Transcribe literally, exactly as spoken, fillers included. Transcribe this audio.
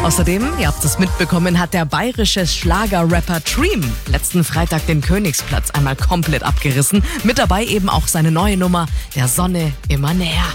Außerdem, ihr habt es mitbekommen, hat der bayerische Schlager-Rapper Dream letzten Freitag den Königsplatz einmal komplett abgerissen. Mit dabei eben auch seine neue Nummer Der Sonne immer näher.